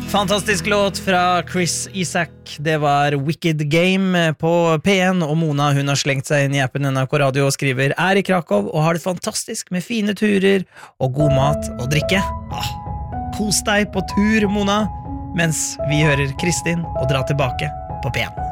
Fantastisk låt fra Chris Isaak. Det var Wicked Game på P1. Og Mona, hun har slengt seg inn I appen NRK Radio og skriver I Krakow og har det fantastisk med fine turer og god mat og drikke. Kos deg på tur, Mona, mens vi hører Kristin og dra tilbake på P1.